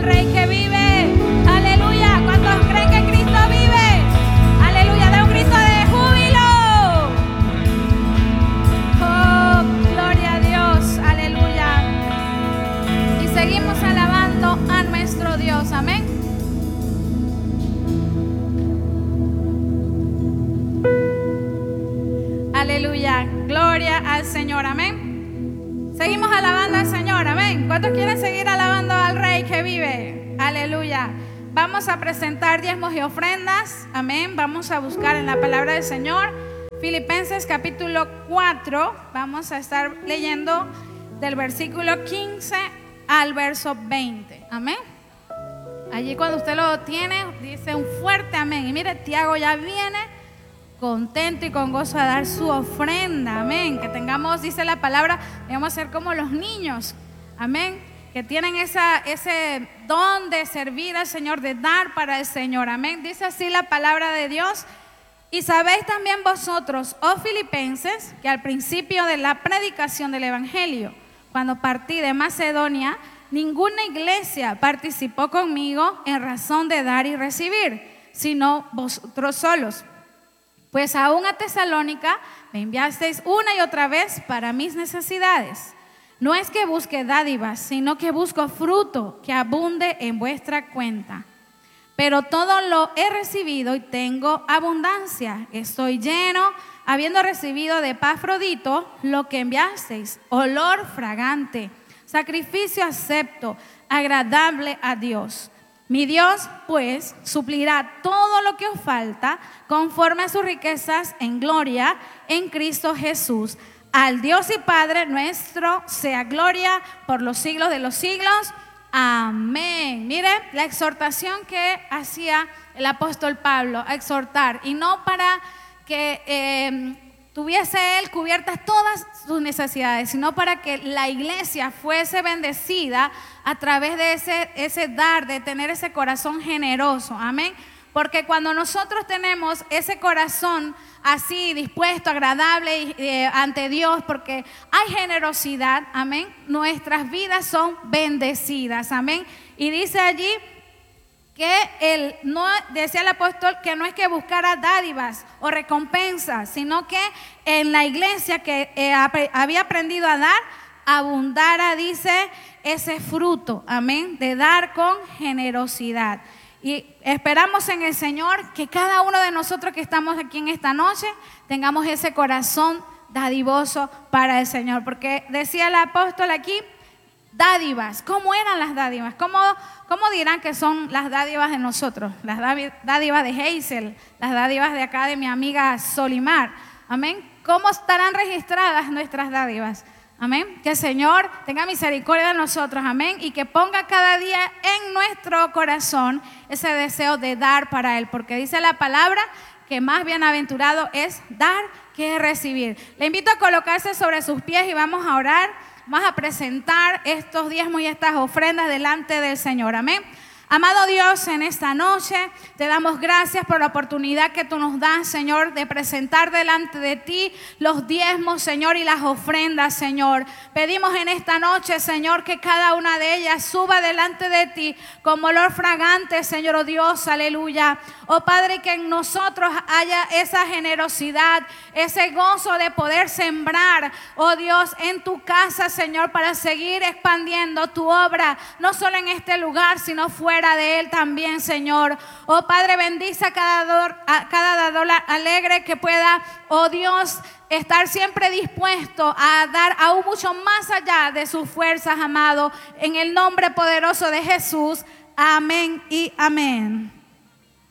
Rey que vive. Aleluya. ¿Cuántos creen que Cristo vive? Aleluya. De un grito de júbilo. Oh, gloria a Dios. Aleluya. Y seguimos alabando a nuestro Dios. Amén. Aleluya. Gloria al Señor. Amén. Seguimos alabando al Señor. Amén. ¿Cuántos quieren seguir alabando al Rey que vive? Aleluya. Vamos a presentar diezmos y ofrendas. Amén. Vamos a buscar en la palabra del Señor. Filipenses capítulo 4. Vamos a estar leyendo del versículo 15 al verso 20. Amén. Allí cuando usted lo tiene, dice un fuerte amén. Y mire, Tiago ya viene contento y con gozo a dar su ofrenda. Amén. Que tengamos, dice la palabra, debemos ser como los niños. Amén. Que tienen ese don de servir al Señor, de dar para el Señor. Amén. Dice así la palabra de Dios. Y sabéis también vosotros, oh filipenses, que al principio de la predicación del evangelio, cuando partí de Macedonia, ninguna iglesia participó conmigo en razón de dar y recibir, sino vosotros solos. Pues aún a Tesalónica me enviasteis una y otra vez para mis necesidades. No es que busque dádivas, sino que busco fruto que abunde en vuestra cuenta. Pero todo lo he recibido y tengo abundancia. Estoy lleno, habiendo recibido de Epafrodito lo que enviasteis, olor fragante, sacrificio acepto, agradable a Dios. Mi Dios, pues, suplirá todo lo que os falta conforme a sus riquezas en gloria en Cristo Jesús. Al Dios y Padre nuestro sea gloria por los siglos de los siglos. Amén. Mire la exhortación que hacía el apóstol Pablo, a exhortar, y no para que tuviese él cubiertas todas sus necesidades, sino para que la iglesia fuese bendecida a través de ese dar, de tener ese corazón generoso. Amén. Porque cuando nosotros tenemos ese corazón así dispuesto, agradable ante Dios, porque hay generosidad, amén, nuestras vidas son bendecidas, amén. Y dice allí que decía el apóstol que no es que buscara dádivas o recompensas, sino que en la iglesia que había aprendido a dar, abundara, dice, ese fruto, amén, de dar con generosidad. Y esperamos en el Señor que cada uno de nosotros que estamos aquí en esta noche tengamos ese corazón dadivoso para el Señor. Porque decía el apóstol aquí, dádivas. ¿Cómo eran las dádivas? ¿Cómo dirán que son las dádivas de nosotros? Las dádivas de Hazel, las dádivas de acá de mi amiga Solimar. Amén. ¿Cómo estarán registradas nuestras dádivas? Amén. Que el Señor tenga misericordia de nosotros. Amén. Y que ponga cada día en nuestro corazón ese deseo de dar para Él. Porque dice la palabra que más bienaventurado es dar que recibir. Le invito a colocarse sobre sus pies y vamos a orar. Vamos a presentar estos diezmos y estas ofrendas delante del Señor. Amén. Amado Dios, en esta noche te damos gracias por la oportunidad que tú nos das, Señor, de presentar delante de ti los diezmos, Señor, y las ofrendas, Señor. Pedimos en esta noche, Señor, que cada una de ellas suba delante de ti como olor fragante, Señor, oh Dios, aleluya. Oh Padre, que en nosotros haya esa generosidad, ese gozo de poder sembrar, oh Dios, en tu casa, Señor, para seguir expandiendo tu obra, no solo en este lugar, sino fuera de él también, Señor. Oh Padre, bendice a cada dador alegre que pueda, oh Dios, estar siempre dispuesto a dar aún mucho más allá de sus fuerzas, amado, en el nombre poderoso de Jesús. Amén y amén.